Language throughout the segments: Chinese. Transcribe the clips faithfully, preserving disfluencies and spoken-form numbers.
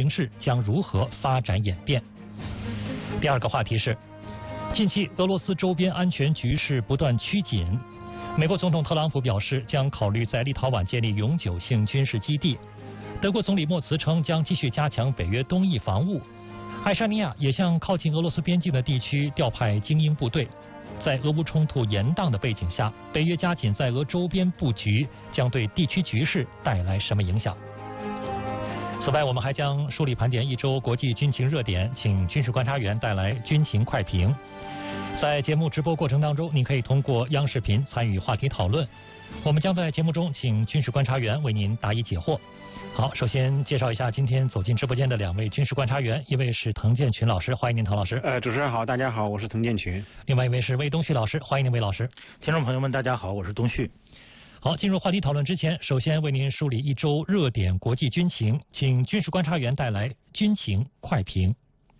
形势将如何发展演变。第二个话题是，近期俄罗斯周边安全局势不断趋紧，美国总统特朗普表示将考虑在立陶宛建立永久性军事基地。德国总理默茨称将继续加强北约东翼防务。爱沙尼亚也向靠近俄罗斯边境的地区调派精英部队。在俄乌冲突延宕的背景下，北约加紧在俄周边布局，将对地区局势带来什么影响？此外，我们还将梳理盘点一周国际军情热点，请军事观察员带来军情快评。在节目直播过程当中，您可以通过央视频参与话题讨论。我们将在节目中请军事观察员为您答疑解惑。好，首先介绍一下今天走进直播间的两位军事观察员，一位是滕建群老师，欢迎您，滕老师。 呃，主持人好，大家好，我是滕建群。 另外一位是魏东旭老师，欢迎您，魏老师。 听众朋友们，大家好，我是东旭。 好，进入话题讨论之前，首先为您梳理一周热点国际军情，请军事观察员带来军情快评。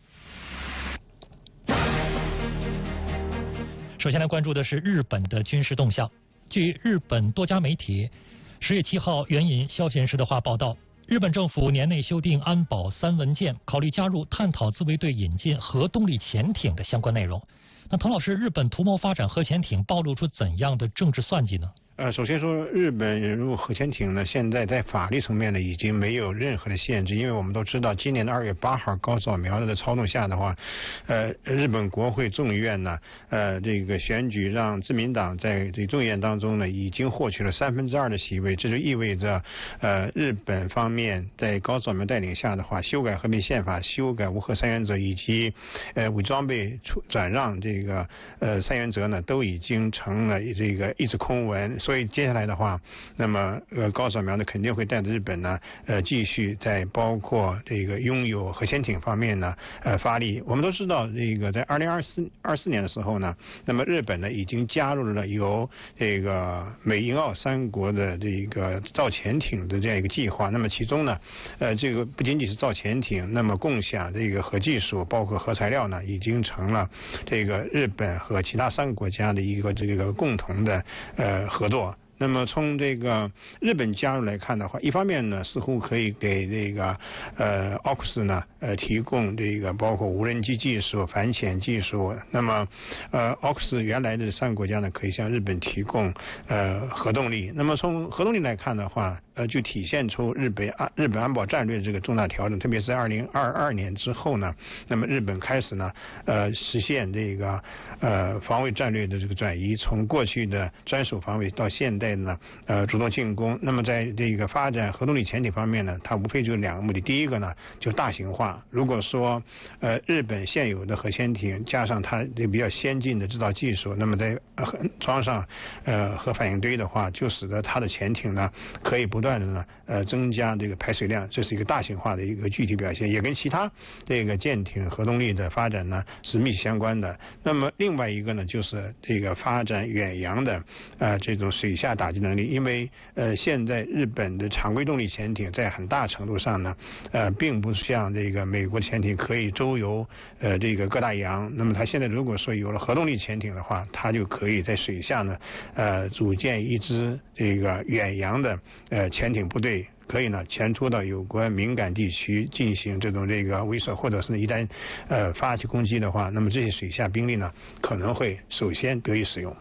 首先来关注的是日本的军事动向。据日本多家媒体十月七号援引消息人士的话报道，日本政府年内修订安保三文件，考虑加入探讨自卫队引进核动力潜艇的相关内容。那滕老师，日本图谋发展核潜艇暴露出怎样的政治算计呢？ 呃，首先说，日本引入核潜艇呢，现在在法律层面呢已经没有任何的限制，因为我们都知道，今年的二月八号高扫描的操纵下的话，呃，日本国会众议院呢，呃，这个选举让自民党在这众议院当中呢，已经获取了三分之二的席位，这就意味着，呃，日本方面在高扫描带领下的话，修改和平宪法、修改无核三原则以及呃武装备转让这个呃三原则呢，都已经成了这个一纸空文。所以接下来的话，那么呃高扫描呢肯定会带着日本呢呃继续在包括这个拥有核潜艇方面呢呃发力。我们都知道这个在二零二四二四年的时候呢，那么日本呢已经加入了由这个美英澳三国的这个造潜艇的这样一个计划。那么其中呢呃这个不仅仅是造潜艇，那么共享这个核技术，包括核材料呢，已经成了这个日本和其他三个国家的一个这个共同的呃合作。那么从这个日本加入来看的话，一方面呢，似乎可以给这个呃奥克斯呢呃提供这个包括无人机技术、反潜技术。那么呃奥克斯原来的三个国家呢，可以向日本提供呃核动力。那么从核动力来看的话，呃就体现出日本安日本安保战略的这个重大调整，特别是二零二二年之后呢，那么日本开始呢呃实现这个呃防卫战略的这个转移，从过去的专守防卫到现代呢，呃，主动进攻。那么在这个发展核动力潜艇方面呢，它无非就是两个目的。第一个呢，就大型化。如果说呃日本现有的核潜艇加上它这比较先进的制造技术，那么在呃装上呃核反应堆的话，就使得它的潜艇呢可以不断的呢呃增加这个排水量，这是一个大型化的一个具体表现，也跟其他这个舰艇核动力的发展呢是密切相关的。那么另外一个呢，就是这个发展远洋的呃这种水下打击能力，因为呃现在日本的常规动力潜艇在很大程度上呢，呃并不像这个美国潜艇可以周游呃这个各大洋。那么它现在如果说有了核动力潜艇的话，它就可以在水下呢呃组建一支这个远洋的呃潜艇部队，可以呢前出到有关敏感地区进行这种这个威慑，或者是一旦呃发起攻击的话，那么这些水下兵力呢可能会首先得以使用。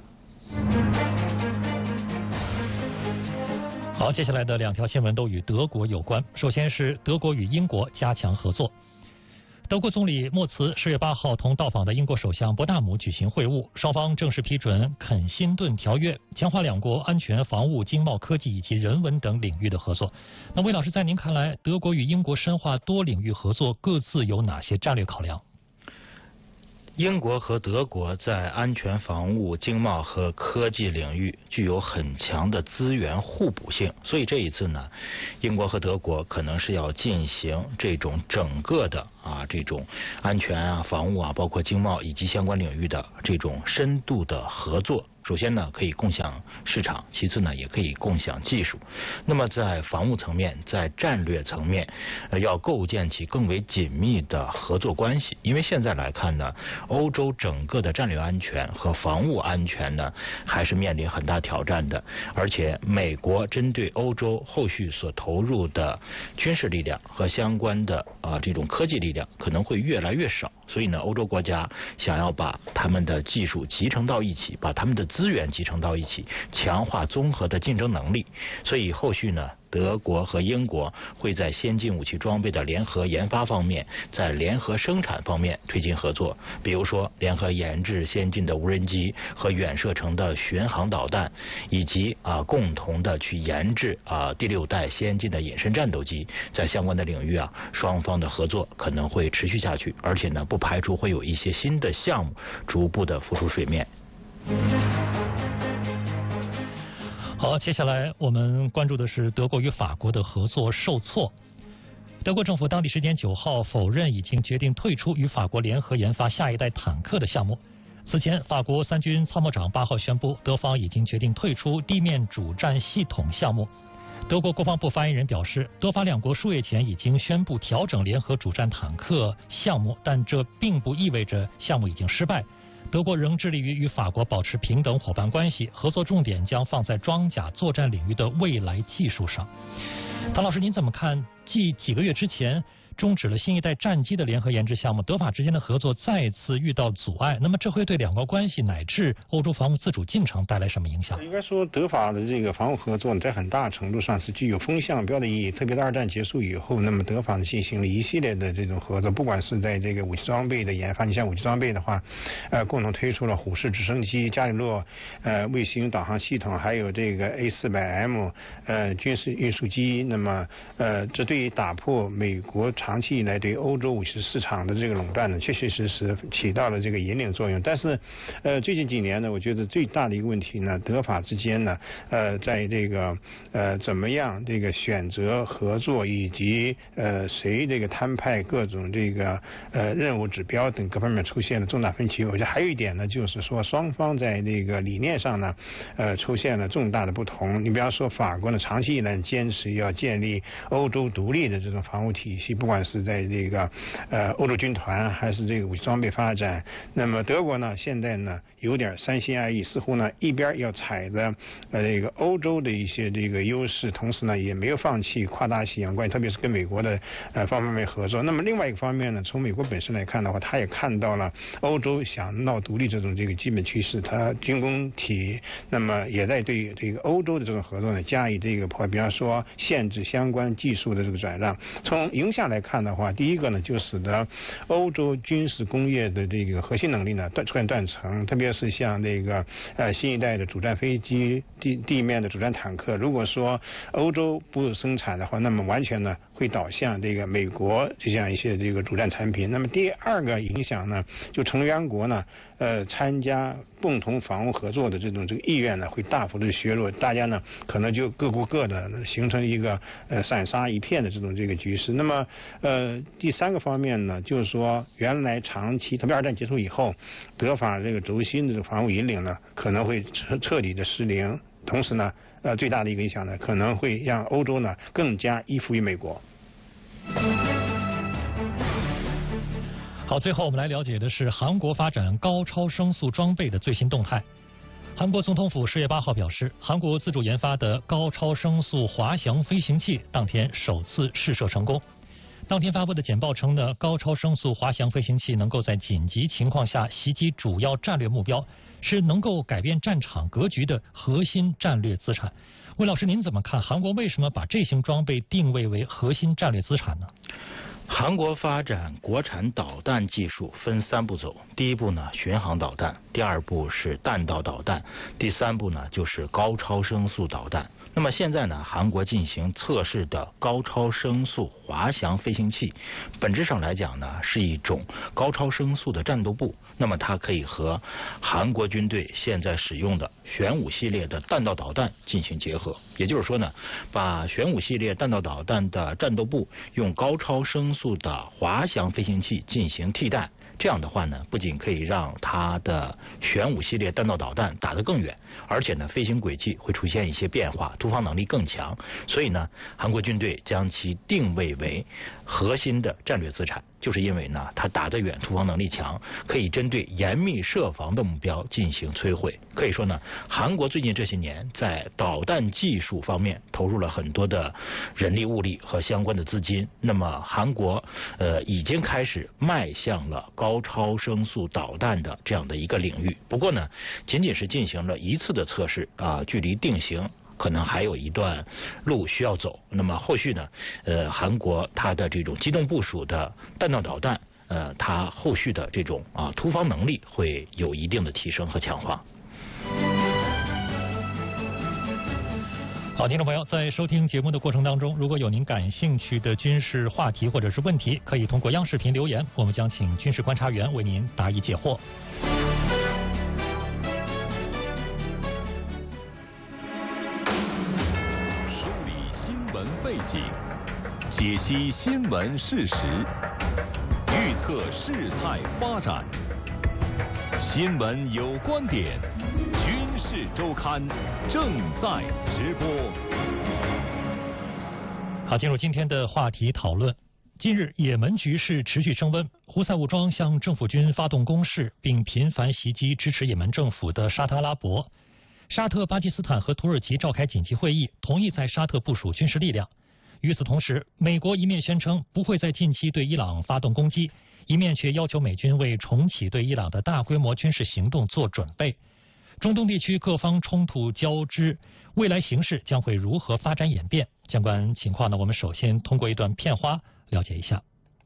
好，接下来的两条新闻都与德国有关。首先是德国与英国加强合作。德国总理默茨十月八号同到访的英国首相伯纳姆举行会晤，双方正式批准肯辛顿条约，强化两国安全、防务、经贸、科技以及人文等领域的合作。那魏老师，在您看来，德国与英国深化多领域合作各自有哪些战略考量？ 英国和德国在安全防务、经贸和科技领域具有很强的资源互补性，所以这一次呢，英国和德国可能是要进行这种整个的啊这种安全啊、防务啊，包括经贸以及相关领域的这种深度的合作。 首先呢可以共享市场，其次呢也可以共享技术。那么在防务层面，在战略层面，呃，要构建起更为紧密的合作关系。因为现在来看呢，欧洲整个的战略安全和防务安全呢还是面临很大挑战的，而且美国针对欧洲后续所投入的军事力量和相关的啊、呃、这种科技力量可能会越来越少，所以呢，欧洲国家想要把他们的技术集成到一起，把他们的资源集成到一起，强化综合的竞争能力。所以后续呢，德国和英国会在先进武器装备的联合研发方面，在联合生产方面推进合作，比如说联合研制先进的无人机和远射程的巡航导弹，以及啊共同的去研制啊第六代先进的隐身战斗机。在相关的领域啊，双方的合作可能会持续下去，而且呢，不排除会有一些新的项目逐步的浮出水面。 好，接下来我们关注的是德国与法国的合作受挫。德国政府当地时间九号否认已经决定退出与法国联合研发下一代坦克的项目。此前，法国三军参谋长八号宣布，德方已经决定退出地面主战系统项目。德国国防部发言人表示，德法两国数月前已经宣布调整联合主战坦克项目，但这并不意味着项目已经失败。德国仍致力于与法国保持平等伙伴关系，合作重点将放在装甲作战领域的未来技术上。唐老师，您怎么看？继几个月之前终止了新一代战机的联合研制项目，德法之间的合作再次遇到阻碍，那么这会对两国关系乃至欧洲防务自主进程带来什么影响？ 应该说，德法的这个防务合作在很大程度上是具有风向标的意义。特别是二战结束以后，那么德法呢进行了一系列的这种合作，不管是在这个武器装备的研发，你像武器装备的话，呃，共同推出了虎式直升机、加里洛呃卫星导航系统，还有这个 A 四百 M 呃军事运输机。那么呃，这对于打破美国长期以来对欧洲武器市场的这个垄断呢，确确实实起到了这个引领作用。但是，呃，最近几年呢，我觉得最大的一个问题呢，德法之间呢，呃，在这个呃怎么样这个选择合作，以及呃谁这个摊派各种这个呃任务指标等各方面出现了重大分歧。我觉得还有一点呢，就是说双方在这个理念上呢，呃出现了重大的不同。你比方说法国呢，长期以来坚持要建立欧洲独立的这种防务体系，不管是在这个呃欧洲军团还是这个武器装备发展。那么德国呢，现在呢有点三心二意，似乎呢一边要踩着呃这个欧洲的一些这个优势，同时呢也没有放弃跨大西洋关系，特别是跟美国的呃方方面面合作。那么另外一个方面呢，从美国本身来看的话，他也看到了欧洲想闹独立这种这个基本趋势，他军工体那么也在对这个欧洲的这种合作呢加以这个破坏，比方说限制相关技术的这个转让。从影响来看的话，第一个呢就使得欧洲军事工业的这个核心能力呢断出现断层，特别是像这个呃新一代的主战飞机、地地面的主战坦克，如果说欧洲不生产的话，那么完全呢会导向这个美国这样一些这个主战产品。那么第二个影响呢，就成员国呢呃参加共同防务合作的这种这个意愿呢会大幅的削弱，大家呢可能就各顾各的，形成一个呃散沙一片的这种这个局势。那么呃第三个方面呢，就是说原来长期特别二战结束以后，德法这个轴心的这个防务引领呢可能会彻彻底的失灵，同时呢呃最大的一个影响呢可能会让欧洲呢更加依附于美国。 好，最后我们来了解的是韩国发展高超声速装备的最新动态。韩国总统府十月八号表示，韩国自主研发的高超声速滑翔飞行器当天首次试射成功。当天发布的简报称呢，高超声速滑翔飞行器能够在紧急情况下袭击主要战略目标，是能够改变战场格局的核心战略资产。魏老师，您怎么看韩国为什么把这型装备定位为核心战略资产呢？ 韩国发展国产导弹技术分三步走，第一步呢巡航导弹，第二步是弹道导弹，第三步呢就是高超声速导弹。 那么现在呢，韩国进行测试的高超声速滑翔飞行器，本质上来讲呢，是一种高超声速的战斗部。那么它可以和韩国军队现在使用的玄武系列的弹道导弹进行结合。也就是说呢，把玄武系列弹道导弹的战斗部用高超声速的滑翔飞行器进行替代。这样的话呢，不仅可以让它的玄武系列弹道导弹打得更远，而且呢，飞行轨迹会出现一些变化，突防能力更强。所以呢，韩国军队将其定位为核心的战略资产，就是因为呢，它打得远，突防能力强，可以针对严密设防的目标进行摧毁。可以说呢，韩国最近这些年在导弹技术方面投入了很多的人力物力和相关的资金。那么韩国呃已经开始迈向了高超声速导弹的这样的一个领域。不过呢，仅仅是进行了一次的测试啊，距离定型可能还有一段路需要走。那么后续呢，呃，韩国它的这种机动部署的弹道导弹，呃，它后续的这种啊突防能力会有一定的提升和强化。 好，听众朋友，在收听节目的过程当中，如果有您感兴趣的军事话题或者是问题，可以通过央视频留言，我们将请军事观察员为您答疑解惑。 梳理新闻背景，解析新闻事实，预测事态发展。新闻有观点，军事周刊正在直播。 好，进入今天的话题讨论。近日，也门局势持续升温，胡塞武装向政府军发动攻势，并频繁袭击支持也门政府的沙特阿拉伯。沙特、巴基斯坦和土耳其召开紧急会议，同意在沙特部署军事力量。与此同时，美国一面宣称不会在近期对伊朗发动攻击，一面却要求美军为重启对伊朗的大规模军事行动做准备。中东地区各方冲突交织，未来形势将会如何发展演变？相关情况呢，我们首先通过一段片花了解一下。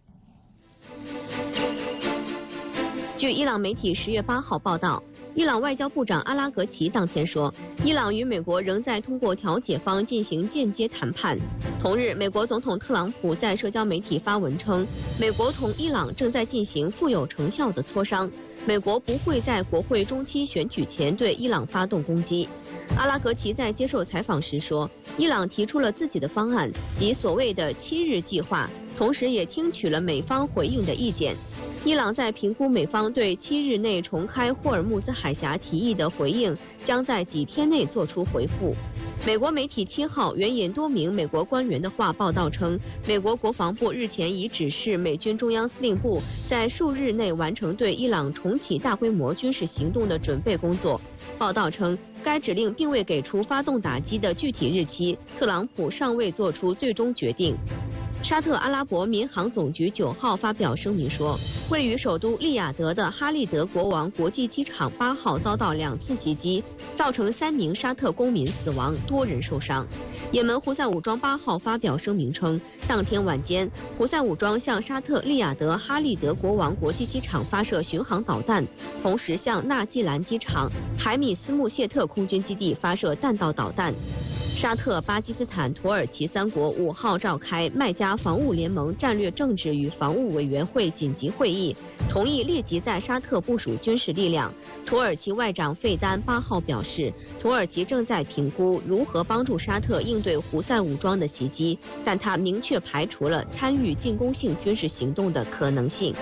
据伊朗媒体十月八号报道，伊朗外交部长阿拉格齐当天说，伊朗与美国仍在通过调解方进行间接谈判。同日，美国总统特朗普在社交媒体发文称，美国同伊朗正在进行富有成效的磋商，美国不会在国会中期选举前对伊朗发动攻击。阿拉格齐在接受采访时说，伊朗提出了自己的方案，即所谓的七日计划，同时也听取了美方回应的意见。伊朗在评估美方对七日内重开霍尔木兹海峡提议的回应，将在几天内做出回复。美国媒体七号援引多名美国官员的话报道称，美国国防部日前已指示美军中央司令部在数日内完成对伊朗重启大规模军事行动的准备工作。报道称，该指令并未给出发动打击的具体日期，特朗普尚未做出最终决定。沙特阿拉伯民航总局九号发表声明说，位于首都利雅得的哈利德国王国际机场八号遭到两次袭击，造成三名沙特公民死亡，多人受伤。也门胡塞武装八号发表声明称，当天晚间，胡塞武装向沙特利雅得哈利德国王国际机场发射巡航导弹，同时向纳季兰机场、海米斯穆谢特空军基地发射弹道导弹。沙特、巴基斯坦、土耳其三国五号召开麦加防务联盟战略政治与防务委员会紧急会议，同意立即在沙特部署军事力量。土耳其外长费丹八号表示，土耳其正在评估如何帮助沙特应对胡塞武装的袭击，但他明确排除了参与进攻性军事行动的可能性。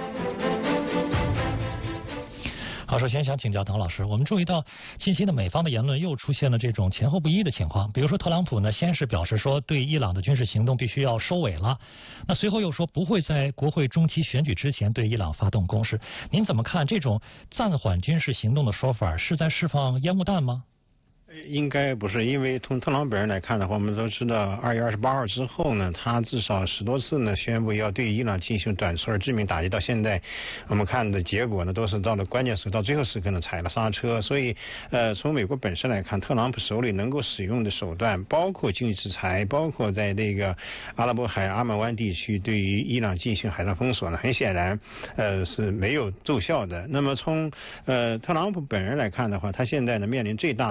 好，首先想请教唐老师，我们注意到近期的美方的言论又出现了这种前后不一的情况。比如说，特朗普呢先是表示说对伊朗的军事行动必须要收尾了，那随后又说不会在国会中期选举之前对伊朗发动攻势。您怎么看这种暂缓军事行动的说法，是在释放烟雾弹吗？ 应该不是，因为从特朗普本人来看的话，我们都知道二月二十八号之后呢，他至少十多次呢宣布要对伊朗进行短促而致命打击，到现在我们看的结果呢都是到了关键时刻，到最后时刻呢踩了刹车。所以呃，从美国本身来看，特朗普手里能够使用的手段，包括经济制裁，包括在这个阿拉伯海阿曼湾地区对于伊朗进行海上封锁呢，很显然呃是没有奏效的。那么从呃特朗普本人来看的话，他现在呢面临最大的一个这个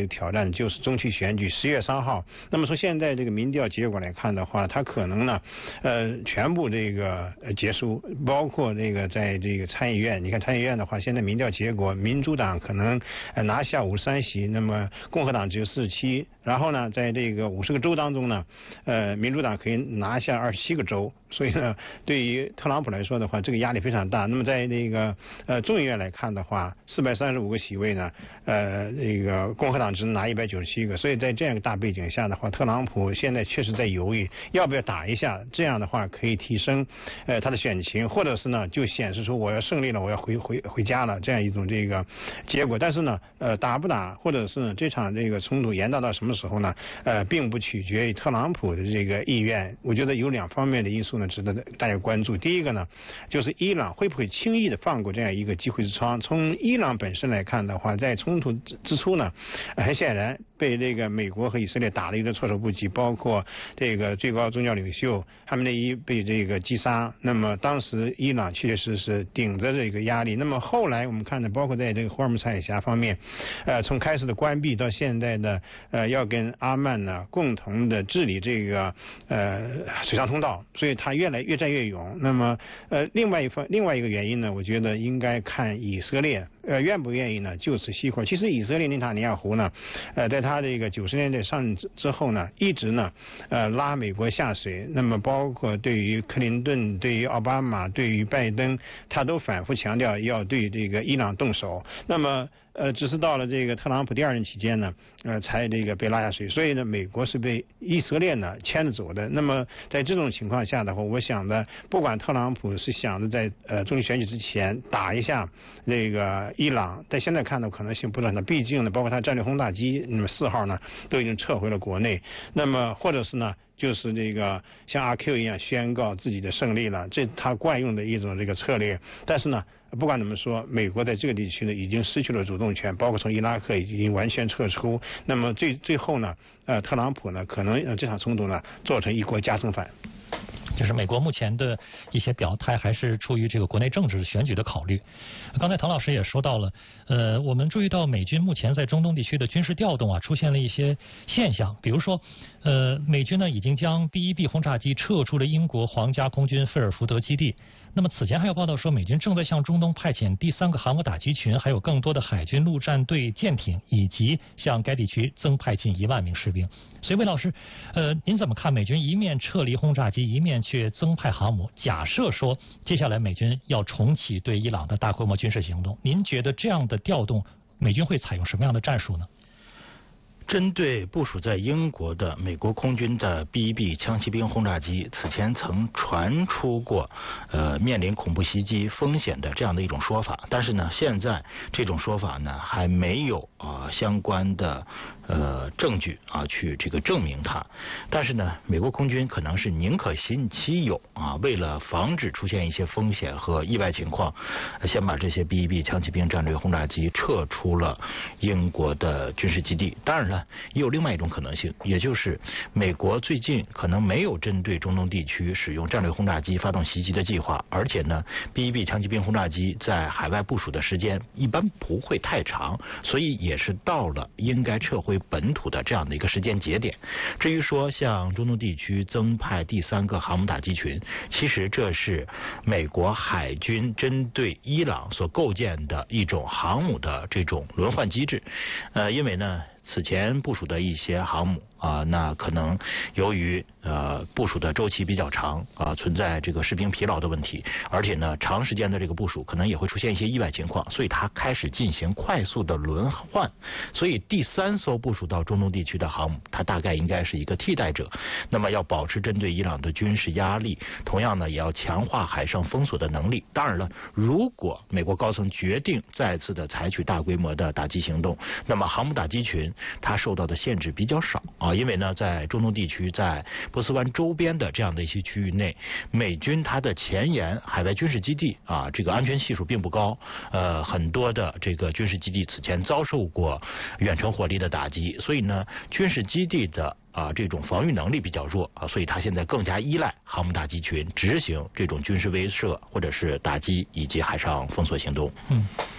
个挑战就是中期选举十月三号。那么从现在这个民调结果来看的话，它可能呢，呃，全部这个结束，包括这个在这个参议院，你看参议院的话，现在民调结果，民主党可能拿下五十三席，那么共和党只有四十七。然后呢，在这个五十个州当中呢，呃，民主党可以拿下二十七个州，所以呢，对于特朗普来说的话，这个压力非常大。那么在那个呃众议院来看的话，四百三十五个席位呢，呃，那个共和党只能拿一百九十七个，所以在这样一个大背景下的话，特朗普现在确实在犹豫要不要打一下，这样的话可以提升呃他的选情，或者是呢就显示出我要胜利了，我要回回回家了这样一种这个结果。但是呢，呃，打不打，或者是呢这场这个冲突延宕到什么时候呢？呃，并不取决于特朗普的这个意愿。我觉得有两方面的因素呢，值得大家关注。第一个呢，就是伊朗会不会轻易的放过这样一个机会之窗？从伊朗本身来看的话，在冲突之初呢，很显然被这个美国和以色列打了一个措手不及，包括这个最高宗教领袖哈梅内伊被这个击杀。那么当时伊朗确确实实顶着这个压力。那么后来我们看的，包括在这个霍尔木兹海峡方面，呃，从开始的关闭到现在的呃要跟阿曼呢共同的治理这个呃水上通道，所以他越来越战越勇。那么呃另外一方另外一个原因呢，我觉得应该看以色列呃愿不愿意呢就此熄火。其实以色列内塔尼亚胡呢，呃在他这个九十年代上任之之后呢，一直呢呃拉美国下水。那么包括对于克林顿、对于奥巴马、对于拜登，他都反复强调要对这个伊朗动手。那么呃，只是到了这个特朗普第二任期间呢，呃，才这个被拉下水。所以呢，美国是被以色列呢牵着走的。那么在这种情况下的话，我想的，不管特朗普是想着在呃中期选举之前打一下这个伊朗，但现在看的可能性不是很大。毕竟呢，包括他战略轰炸机，那么四号呢都已经撤回了国内。那么或者是呢，就是这个像阿 Q 一样宣告自己的胜利了，这他惯用的一种这个策略。但是呢，不管怎么说，美国在这个地区呢已经失去了主动权，包括从伊拉克已经完全撤出。那么最最后呢，呃，特朗普呢可能呃这场冲突呢做成一国加生饭。 就是美国目前的一些表态还是出于这个国内政治选举的考虑。刚才唐老师也说到了，呃，我们注意到美军目前在中东地区的军事调动啊，出现了一些现象，比如说，呃，美军呢已经将 B 一 B 轰炸机撤出了英国皇家空军菲尔福德基地。那么此前还有报道说，美军正在向中东派遣第三个航母打击群，还有更多的海军陆战队舰艇，以及向该地区增派近一万名士兵。所以魏老师，呃，您怎么看美军一面撤离轰炸机，一面却增派航母？假设说接下来美军要重启对伊朗的大规模军事行动，您觉得这样的调动，美军会采用什么样的战术呢？ 针对部署在英国的美国空军的 B 一 B 枪骑兵轰炸机，此前曾传出过呃面临恐怖袭击风险的这样的一种说法，但是呢，现在这种说法呢还没有啊、呃、相关的呃证据啊去这个证明它。但是呢，美国空军可能是宁可信其有啊，为了防止出现一些风险和意外情况，先把这些 B 一 B 枪骑兵战略轰炸机撤出了英国的军事基地。当然了，也有另外一种可能性，也就是美国最近可能没有针对中东地区使用战略轰炸机发动袭击的计划，而且呢 B 一 B 枪骑兵轰炸机在海外部署的时间一般不会太长，所以也是到了应该撤回本土的这样的一个时间节点。至于说向中东地区增派第三个航母打击群，其实这是美国海军针对伊朗所构建的一种航母的这种轮换机制。呃，因为呢此前部署的一些航母啊、呃，那可能由于呃部署的周期比较长啊、呃，存在这个士兵疲劳的问题，而且呢长时间的这个部署可能也会出现一些意外情况，所以它开始进行快速的轮换。所以第三艘部署到中东地区的航母，它大概应该是一个替代者。那么要保持针对伊朗的军事压力，同样呢也要强化海上封锁的能力。当然了，如果美国高层决定再次的采取大规模的打击行动，那么航母打击群它受到的限制比较少啊，因为呢，在中东地区，在波斯湾周边的这样的一些区域内，美军它的前沿海外军事基地啊，这个安全系数并不高，呃，很多的这个军事基地此前遭受过远程火力的打击，所以呢，军事基地的啊这种防御能力比较弱啊，所以它现在更加依赖航母打击群执行这种军事威慑或者是打击以及海上封锁行动。 嗯。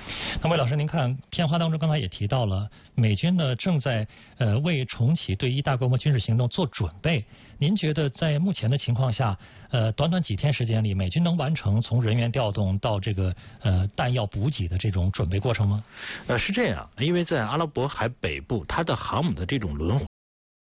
那魏老师，您看片花当中刚才也提到了，美军呢正在呃为重启对伊大规模军事行动做准备。您觉得在目前的情况下，呃，短短几天时间里，美军能完成从人员调动到这个呃弹药补给的这种准备过程吗？ 呃，是这样，因为在阿拉伯海北部，它的航母的这种轮